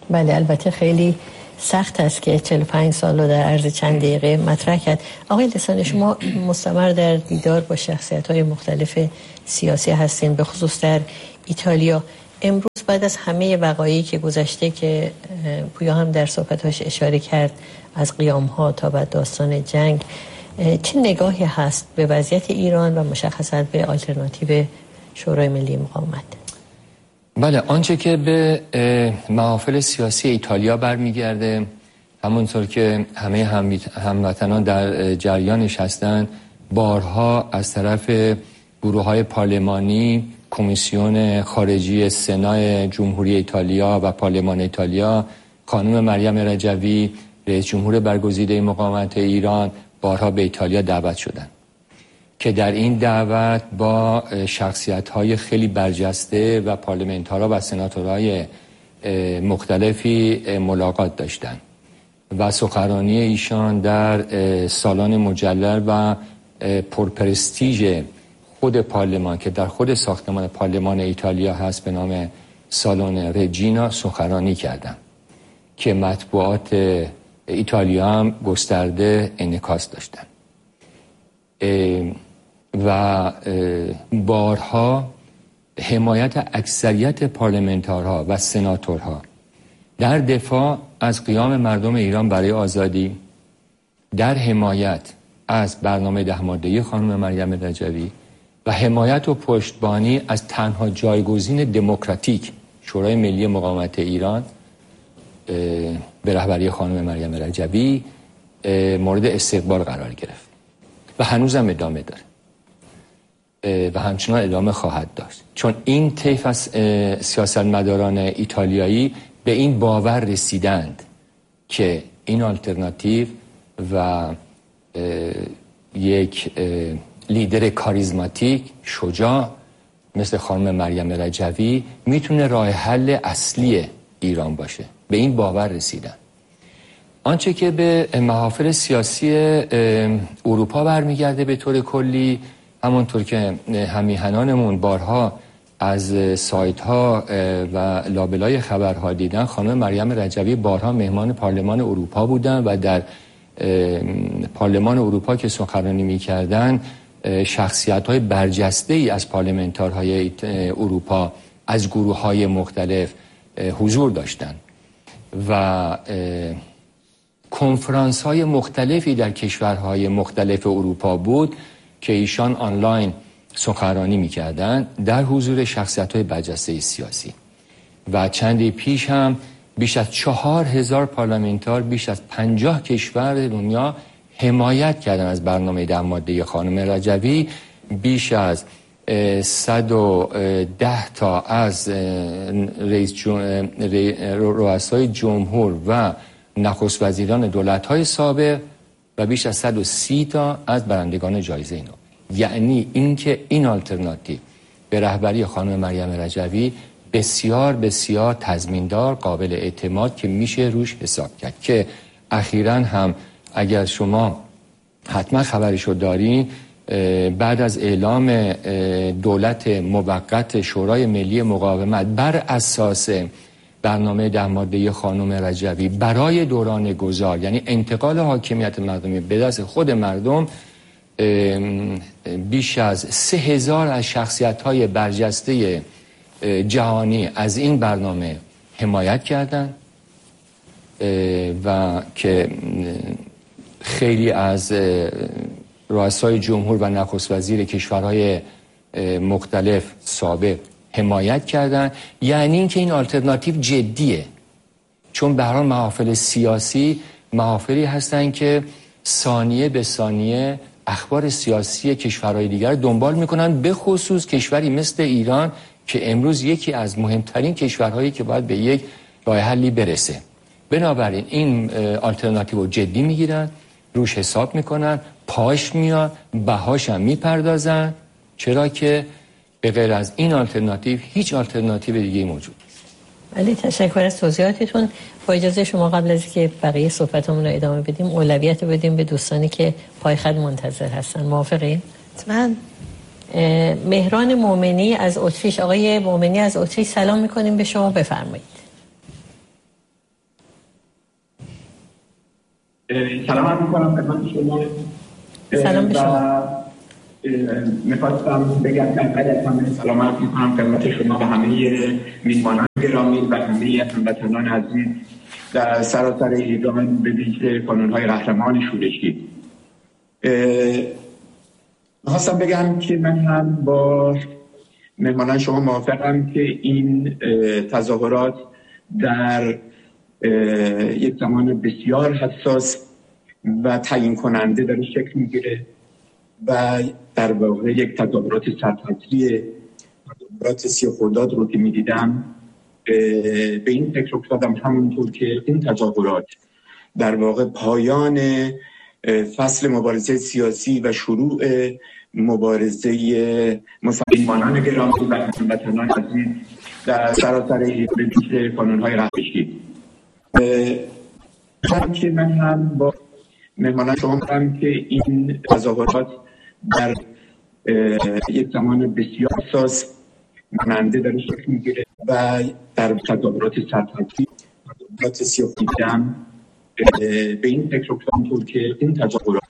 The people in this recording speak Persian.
بله، البته خیلی سخت است که 45 سال رو در عرض چند دقیقه مطرح کرد. آقای لسانی، شما مستمر در دیدار با شخصیت‌های مختلف سیاسی هستین، به خصوص در ایتالیا. امروز بعد از همه وقایعی که گذشته که پویا هم در صحبتاش اشاره کرد، از قیام‌ها تا بعد داستان جنگ، چه نگاهی هست به وضعیت ایران و مشخصاً به آلترناتیو شورای ملی مقاومت؟ بله، آنچه که به محافل سیاسی ایتالیا برمیگرده، همونطور که همه هموطنان در جریانش هستند، بارها از طرف گروه‌های پارلمانی، کمیسیون خارجی سنای جمهوری ایتالیا و پارلمان ایتالیا، خانم مریم رجوی، رئیس جمهور برگزیده مقاومت ایران، بارها به ایتالیا دعوت شدند که در این دعوت با شخصیت‌های خیلی برجسته و پارلمانتارا و سناتورهای مختلفی ملاقات داشتند و سخنرانی ایشان در سالن مجلل و پرپرستیژ خود پارلمان که در خود ساختمان پارلمان ایتالیا هست به نام سالن رجینا سخنرانی کردند که مطبوعات ایتالیا هم گسترده انعکاس داشتند و بارها حمایت اکثریت پارلمانتارها و سناتورها در دفاع از قیام مردم ایران برای آزادی، در حمایت از برنامه 10 ماده‌ای خانم مریم رجوی و حمایت و پشتبانی از تنها جایگزین دموکراتیک شورای ملی مقاومت ایران به رهبری خانم مریم رجوی مورد استقبال قرار گرفت و هنوزم ادامه داره و همچنان ادامه خواهد داشت، چون این طیف از سیاستمداران ایتالیایی به این باور رسیدند که این آلترناتیو و یک لیدر کاریزماتیک شجاع مثل خانم مریم رجوی میتونه راه حل اصلی ایران باشه. به این باور رسیدن. آنچه که به محافل سیاسی اروپا برمیگرده به طور کلی، همونطور که همیهنانمون بارها از سایت ها و لابلای خبرها دیدن، خانم مریم رجوی بارها مهمان پارلمان اروپا بودن و در پارلمان اروپا که سخنرانی می‌کردن شخصیت‌های برجسته‌ای از پارلمانتارهای اروپا از گروه‌های مختلف حضور داشتند و کنفرانس‌های مختلفی در کشورهای مختلف اروپا بود که ایشان آنلاین سخنرانی می‌کردند در حضور شخصیت‌های برجسته سیاسی. و چندی پیش هم بیش از 4000 پارلمانتار بیش از 50 کشور دنیا حمایت کردن از برنامه 10 ماده خانم رجوی. بیش از 110 تا از رؤسای جمهور و نخست وزیران دولت‌های سابق و بیش از 130 تا از برندگان جایزه نوبل. یعنی اینکه این آلترناتیو به رهبری خانم مریم رجوی بسیار بسیار تضمیندار، قابل اعتماد که میشه روش حساب کرد، که اخیراً هم اگر شما حتما خبرشو دارین، بعد از اعلام دولت موقت شورای ملی مقاومت بر اساس برنامه 10 ماده خانم رجوی برای دوران گذار، یعنی انتقال حاکمیت مردمی به دست خود مردم، بیش از 3000 از شخصیت‌های برجسته جهانی از این برنامه حمایت کردند و که خیلی از رؤسای جمهور و نخست وزیر کشورهای مختلف سابق حمایت کردند. یعنی اینکه این آلترناتیو جدیه، چون به هر حال محافل سیاسی محافلی هستند که ثانیه به ثانیه اخبار سیاسی کشورهای دیگر دنبال میکنن، به خصوص کشوری مثل ایران که امروز یکی از مهمترین کشورهایی که باید به یک راه حلی برسه. بنابراین این آلترناتیو رو جدی میگیرن، روش حساب میکنن، پاش میاد، بهاش هم میپردازن، چرا که به غیر از این آلترناتیو هیچ آلترناتیو دیگه موجود نیست. ولی تشکر از توضیحاتتون. با اجازه شما قبل از که بقیه صحبتامون رو ادامه بدیم، اولویت رو بدیم به دوستانی که پای خط منتظر هستن. موافقین؟ من مهران مومنی از اتریش. آقای مومنی از اتریش سلام میکنیم به شما، بفرمایید. سلام عرض می‌کنم خدمت شما. سلام به شما. می‌خواستم بگم اول از همه سلام عرض می‌کنم خدمت شما و همه میهمانان گرامی و همه هموطنان عزیز در سراسر ایران، به ویژه کانون‌های قهرمان شورشی. می‌خواستم بگم که من هم با مهمانان شما موافقم که این تظاهرات در یک زمان بسیار حساس و تعیین کننده داره شکل میگیره و در واقع یک تظاهرات سرتاسری تظاهرات 30 خرداد رو که میدیدم به این فکر افتادم همونطور که این تظاهرات در واقع پایان فصل مبارزه سیاسی و شروع مبارزه مسلمانان گرامی و هموطنان عزیز در سراسر ایران کانون‌های قهرشی. که من هم با مهمانان شما می‌گم که این تظاهرات در یک زمان بسیار حساس ماننده داره شکل میگیره و در تظاهرات سرتاسری تظاهرات 30 خرداد به این فکر افتادم که این تظاهرات